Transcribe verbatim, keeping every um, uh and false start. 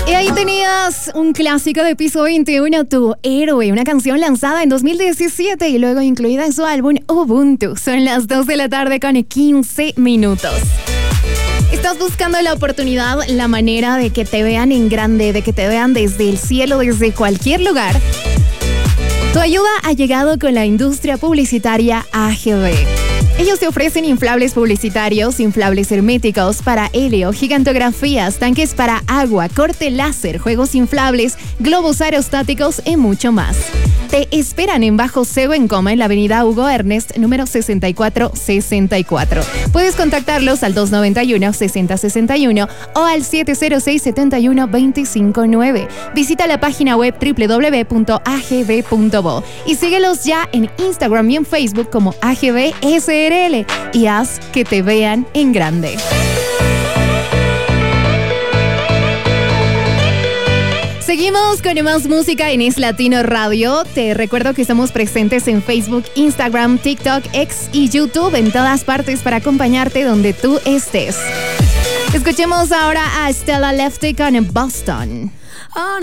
Y ahí tenías un clásico de Piso veintiuno, Tu Héroe, una canción lanzada en dos mil diecisiete y luego incluida en su álbum Ubuntu. Son las dos de la tarde con quince minutos. ¿Estás buscando la oportunidad, la manera de que te vean en grande, de que te vean desde el cielo, desde cualquier lugar? Tu ayuda ha llegado con la industria publicitaria A G V. Ellos te ofrecen inflables publicitarios, inflables herméticos para helio, gigantografías, tanques para agua, corte láser, juegos inflables, globos aerostáticos y mucho más. Te esperan en Bajo Cebo en Coma, en la avenida Hugo Ernest, número sesenta y cuatro sesenta y cuatro. Puedes contactarlos al dos noventa y uno, sesenta sesenta y uno o al siete cero seis, setenta y uno, veinticinco nueve. Visita la página web doble u doble u doble u punto a g v punto b o y síguelos ya en Instagram y en Facebook como A G V S R L y haz que te vean en grande. Seguimos con más música en Es Latino Radio. Te recuerdo que estamos presentes en Facebook, Instagram, TikTok, X y YouTube, en todas partes para acompañarte donde tú estés. Escuchemos ahora a Stella Lefty con Boston.